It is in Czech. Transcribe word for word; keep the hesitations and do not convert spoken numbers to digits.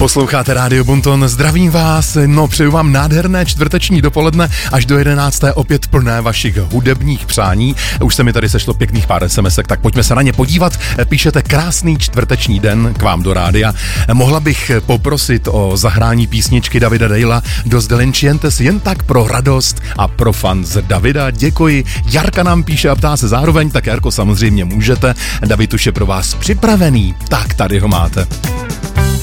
Posloucháte Rádio Bonton, zdravím vás, no přeju vám nádherné čtvrteční dopoledne až do jedenácté opět plné vašich hudebních přání. Už se mi tady sešlo pěkných pár SMSek, tak pojďme se na ně podívat. Píšete krásný čtvrteční den k vám do rádia. Mohla bych poprosit o zahrání písničky Davida Dejla Dos Delinčientes jen tak pro radost a pro fans Davida. Děkuji. Jarka nám píše a ptá se zároveň, tak Jarko samozřejmě můžete. David už je pro vás připravený, tak tady ho máte.